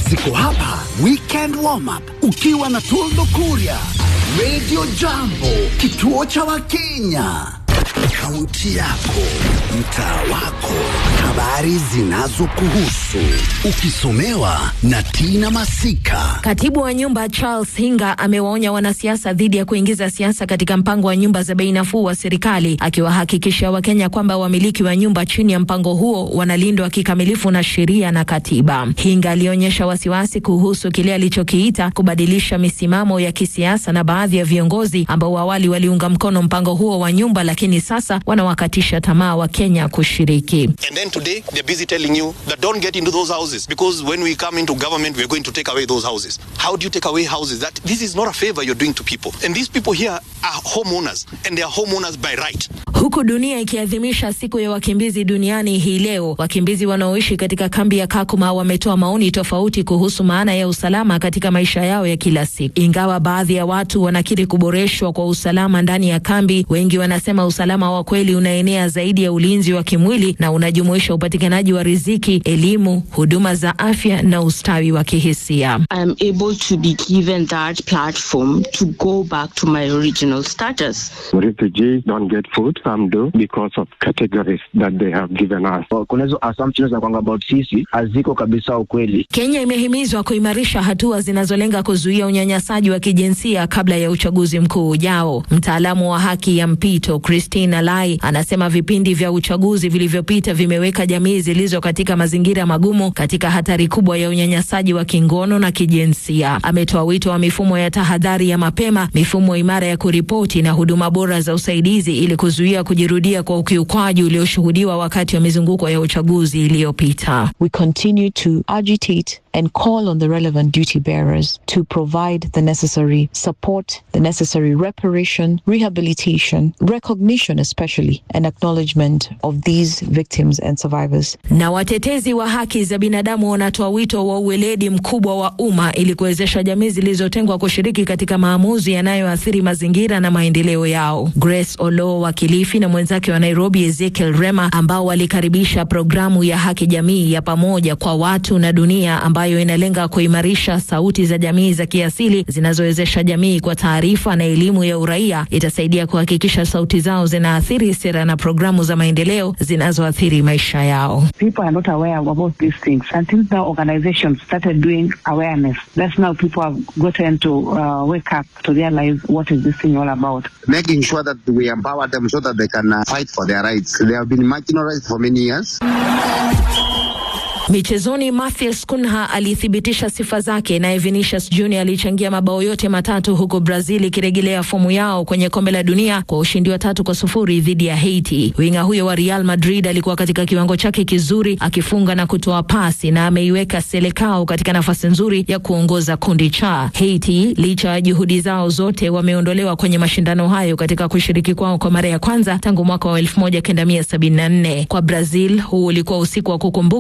ziko hapa. Weekend warm up ukiwa na Toldo Kuria, Radio Jambo, kituo cha Wakenya. Kaunti yako, mtaa wako, habari zinazokuhusu, ukisomewa na Tina Masika. Katibu wa nyumba Charles Hinga amewaonya wanasiasa dhidi ya kuingiza siasa katika mpango wa nyumba za bei nafuu wa serikali, akiwahakikishia Wakenya kwamba wamiliki wa nyumba chini ya mpango huo wanalindwa kikamilifu na sheria na katiba. Hinga alionyesha wasiwasi kuhusu kile alichokiita kubadilisha misimamo ya kisiasa na baadhi ya viongozi ambao awali waliunga mkono mpango huo wa nyumba, lakini sasa wanawakatisha tamaa wa Kenya kushiriki. And then today they're busy telling you that don't get into those houses because when we come into government we're going to take away those houses. How do you take away houses? That this is not a favor you're doing to people. And these people here are homeowners and they are homeowners by right. Huku dunia ikiadhimisha siku ya wakimbizi duniani hii leo, wakimbizi wanaoishi katika kambi ya Kakuma wametoa maoni tofauti kuhusu maana ya usalama katika maisha yao ya kila siku. Ingawa baadhi ya watu wanakiri kuboreshwa kwa usalama ndani ya kambi, wengi wanasema usalama wa kweli unaenea zaidi ya ulinzi wa kimwili na unajumuisha upatikanaji wa riziki, elimu, huduma za afya na ustawi wa kihisia. I'm able to be given that platform to go back to my original status. Refugees don't get food, some do because of categories that they have given us. Kuna hizo assumptions za kwanga about sisi haziko kabisa ukweli. Kenya imehimizwa kuimarisha hatua zinazolenga kuzuia unyanyasaji wa kijinsia kabla ya uchaguzi mkuu ujao. Mtaalamu wa haki ya mpito Christina Lai anasema vipindi vya uchaguzi vilivyopita vimeweka jamii zilizo katika mazingira magumu katika hatari kubwa ya unyanyasaji wa kingono na kijinsia. Ametoa wito wa mifumo ya tahadhari ya mapema, mifumo imara ya kuripoti na huduma bora za usaidizi ili kuzuia kujirudia kwa ukiukwaji ulioshuhudiwa wakati wa mizunguko ya uchaguzi iliyopita. We continue to agitate and call on the relevant duty bearers to provide the necessary support, the necessary reparation, rehabilitation, recognition especially, and acknowledgement of these victims and survivors. Na watetezi wa haki za binadamu wanatoa wito wa uweledi mkubwa wa umma ili kuwezesha jamii zilizotengwa kushiriki katika maamuzi yanayoathiri mazingira na maendeleo yao. Grace Olo wa Kilifi na mwenzake wa Nairobi Ezekiel Rema, ambao walikaribisha programu ya haki jamii ya pamoja kwa watu na dunia ambayo inalenga kuimarisha sauti za jamii za kiasili zinazowezesha jamii kwa taarifa na elimu ya uraia, itasaidia kuhakikisha sauti zao zinaathiri sera na programu za maendeleo zinazoathiri maisha yao. People are not aware about these things. Until now organizations started doing awareness. That's now people have gotten to wake up to realize what is this thing all about. Making sure that we empower them so that they can fight for their rights. They have been marginalized for many years. Michezoni, Matthias Cunha alithibitisha sifa zake na Vinicius Junior alichangia mabao yote matatu huko Brazil ikirejelea fomu yao kwenye kombe la dunia kwa ushindi wa 3-0 dhidi ya Haiti. Winga huyo wa Real Madrid alikuwa katika kiwango chake kizuri akifunga na kutoa pasi na ameiweka Selecao katika nafasi nzuri ya kuongoza kundi cha. Haiti licha ya juhudi zao zote wameondolewa kwenye mashindano hayo katika kushiriki kwao kwa mara ya kwanza tangu mwaka wa 1974. Kwa Brazil huu ulikuwa usiku wa kukumbuka